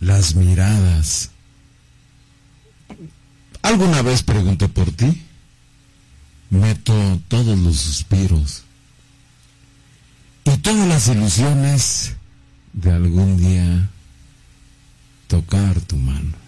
las miradas. ¿Alguna vez pregunté por ti? Meto todos los suspiros y todas las ilusiones de algún día tocar tu mano.